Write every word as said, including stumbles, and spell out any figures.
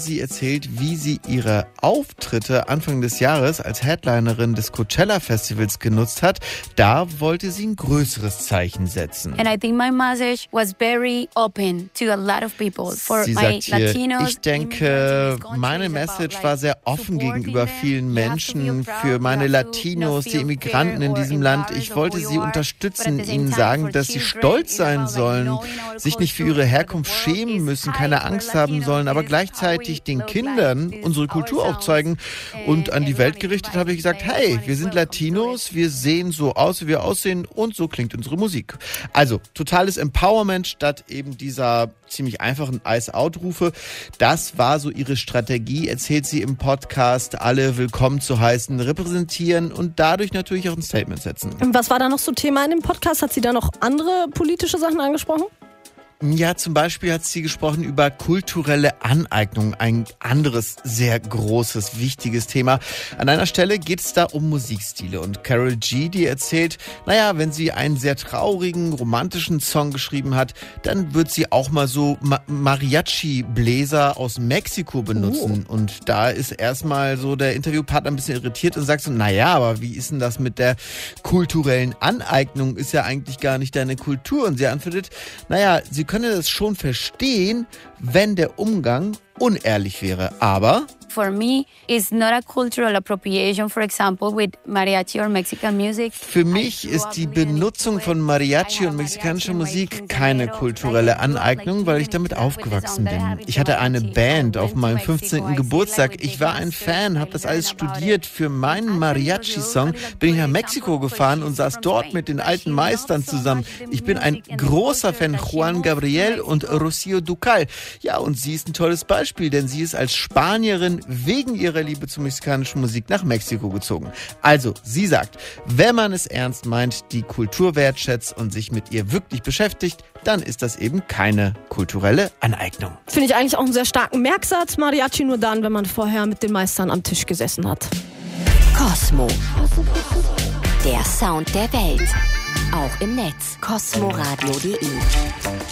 sie erzählt, wie sie ihre Auftritte Anfang des Jahres als Headlinerin des Coachella-Festivals genutzt hat. Da wollte sie ein größeres Zeichen setzen. And I think my message was very open to a lot of people. For Sie my sagt hier, Latinos, ich denke, meine Message war sehr offen gegenüber vielen Menschen, für meine Latinos, die Immigranten in diesem Land. Ich wollte sie unterstützen, ihnen sagen, dass sie stolz sein sollen, sich nicht für ihre Herkunft schämen müssen, keine Angst haben sollen, aber gleichzeitig den Kindern unsere Kultur aufzeigen. Und an die Welt gerichtet habe ich gesagt, hey, wir sind Latinos, wir sehen so aus, wie wir aussehen und so klingt unsere Musik. Also, totales Empowerment statt eben dieser ziemlich einfachen Ice-Out-Rufe. Das war so ihre Strategie, erzählt sie im Podcast, alle willkommen zu heißen, repräsentieren und dadurch natürlich auch ein Statement setzen. Was war da noch so Thema in dem Podcast? Hat sie da noch andere politische Sachen angesprochen? Ja, zum Beispiel hat sie gesprochen über kulturelle Aneignung, ein anderes sehr großes, wichtiges Thema. An einer Stelle geht es da um Musikstile und Karol G, die erzählt, naja, wenn sie einen sehr traurigen, romantischen Song geschrieben hat, dann wird sie auch mal so Ma- Mariachi-Bläser aus Mexiko benutzen. Oh. Und da ist erstmal so der Interviewpartner ein bisschen irritiert und sagt so, naja, aber wie ist denn das mit der kulturellen Aneignung? Ist ja eigentlich gar nicht deine Kultur. Und sie antwortet, naja, sie könne das schon verstehen, wenn der Umgang unehrlich wäre. Aber for me, it's not a cultural appropriation, for example, with mariachi or Mexican music. Für mich ist die Benutzung von Mariachi und mexikanischer Musik keine kulturelle Aneignung, weil ich damit aufgewachsen bin. Ich hatte eine Band auf meinem fünfzehnten Geburtstag. Ich war ein Fan, habe das alles studiert. Für meinen Mariachi-Song bin ich nach Mexiko gefahren und saß dort mit den alten Meistern zusammen. Ich bin ein großer Fan Juan Gabriel und Rocío Dúrcal. Ja, und sie ist ein tolles Beispiel, denn sie ist als Spanierin wegen ihrer Liebe zur mexikanischen Musik nach Mexiko gezogen. Also, sie sagt, wenn man es ernst meint, die Kultur wertschätzt und sich mit ihr wirklich beschäftigt, dann ist das eben keine kulturelle Aneignung. Finde ich eigentlich auch einen sehr starken Merksatz. Mariachi nur dann, wenn man vorher mit den Meistern am Tisch gesessen hat. Cosmo. Der Sound der Welt. Auch im Netz. cosmoradio punkt de